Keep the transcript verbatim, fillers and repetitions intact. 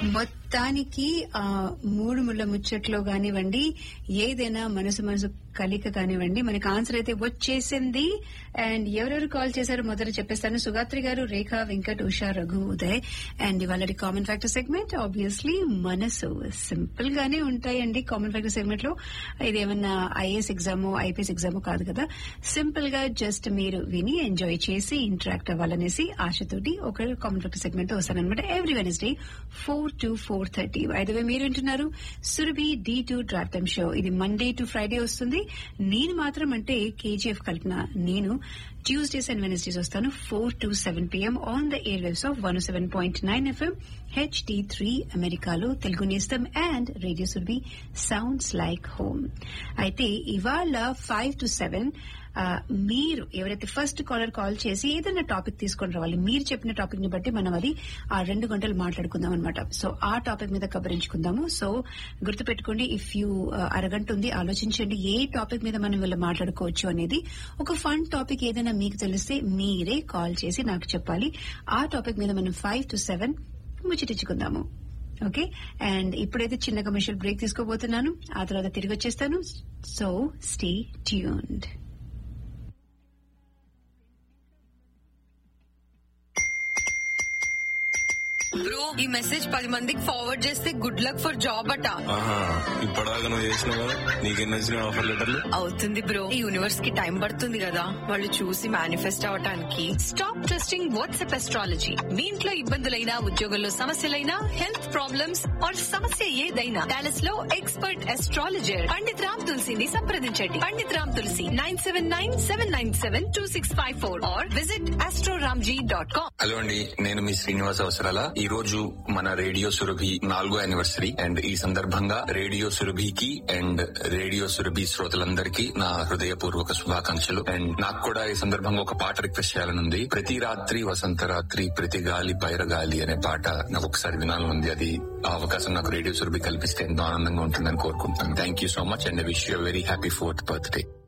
మొత్తానికి ఆ మూడు ముళ్ళ ముచ్చట్లో కానివ్వండి, ఏదైనా మనసు మనసు కలిక కానివ్వండి, మనకి ఆన్సర్ అయితే వచ్చేసింది. అండ్ ఎవరెవరు కాల్ చేశారో మొదట చెప్పేస్తాను. సుగాత్రి గారు, రేఖ, వెంకట్, ఉషా, రఘు, ఉదయ్. అండ్ ఇవాళ కామన్ ఫ్యాక్టర్ సెగ్మెంట్ ఆబ్వియస్లీ మనసు. సింపుల్ గానే ఉంటాయండి కామన్ ఫ్యాక్టర్ సెగ్మెంట్ లో. ఇదేమన్నా ఐఏఎస్ ఎగ్జామ్ ఐపీఎస్ ఎగ్జామ్ కాదు కదా. సింపుల్ గా జస్ట్ మీరు విని ఎంజాయ్ చేసి ఇంటరాక్ట్ అవ్వాలనేసి ఆశతోటి ఒక common factor segment వస్తానన్నమాట. Every Wednesday four to four thirty. అయితే మీరు వింటున్నారు Surabhi D two drive time show. ఇది మండే టు ఫ్రైడే వస్తుంది. నేను మాత్రం అంటే కేజీఎఫ్ కల్పన. నేను ట్యూస్డేస్ అండ్ వెనస్డేస్ వస్తాను four to seven PM on the air waves of one seven point nine FM HD three అమెరికాలో తెలుగు నేస్తం and radio Surabhi sounds like home. అయితే ఇవాళ ఫైవ్ టు సెవెన్ మీరు ఎవరైతే ఫస్ట్ కాలర్ కాల్ చేసి ఏదైనా టాపిక్ తీసుకొని రావాలి, మీరు చెప్పిన టాపిక్ ని బట్టి మనం అది ఆ రెండు గంటలు మాట్లాడుకుందాం అనమాట. సో ఆ టాపిక్ మీద కబరించుకుందాము. సో గుర్తుపెట్టుకోండి, ఇఫ్ యూ అరగంట ఉంది, ఆలోచించండి ఏ టాపిక్ మీద మనం వీళ్ళు మాట్లాడుకోవచ్చు అనేది. ఒక ఫన్ టాపిక్ ఏదైనా మీకు తెలిస్తే మీరే కాల్ చేసి నాకు చెప్పాలి. ఆ టాపిక్ మీద మనం five to seven ముచ్చటించుకుందాము. Okay. And ఇప్పుడైతే చిన్న కమర్షియల్ బ్రేక్ తీసుకోబోతున్నాను. ఆ తర్వాత తిరిగి వచ్చేస్తాను. So stay tuned. బ్రో, ఈ మెసేజ్ పది మందికి ఫార్వర్డ్ చేస్తే గుడ్ లక్ ఫర్ జాబ్ అట. ఇప్పటిదాకా నువ్వు చేసినావు, నీకెన్ని వచ్చినాయి ఆఫర్ లెటర్లు? అవుతుంది బ్రో, ఈ యూనివర్స్ కి టైం పడుతుంది కదా వాళ్ళు చూసి మేనిఫెస్ట్ అవటానికి. Stop trusting WhatsApp astrology. మీ ఇంట్లో ఇబ్బందులైనా, ఉద్యోగంలో సమస్యలైనా, హెల్త్ ప్రాబ్లమ్స్ ఆర్ సమస్య ఏదైనా, డాలస్ లో ఎక్స్పర్ట్ అస్ట్రాలజర్ పండిత్ రామ్ తులసిని సంప్రదించండి. పండిత్ రామ్ తులసి nine seven nine seven nine seven two six five four are visit Astroramji dot com. Hello అండి, నేను మీ శ్రీనివాస్ అవసరాల. ఈ రోజు మన రేడియో సురభి నాలుగో యానివర్సరీ. అండ్ ఈ సందర్భంగా రేడియో సురభికి అండ్ రేడియో సురభి శ్రోతలందరికీ నా హృదయపూర్వక శుభాకాంక్షలు. అండ్ నాకు కూడా ఈ సందర్భంగా ఒక పాట రిక్వెస్ట్ చేయాలనుంది. ప్రతి రాత్రి వసంత రాత్రి ప్రతి గాలి పైరగాలి అనే పాట నాకు ఒకసారి వినాలనుంది. అది ఆ అవకాశం నాకు రేడియో సురభి కల్పిస్తే ఎంతో ఆనందంగా ఉంటుందని కోరుకుంటున్నాను. Thank you so much and wish you very happy fourth birthday.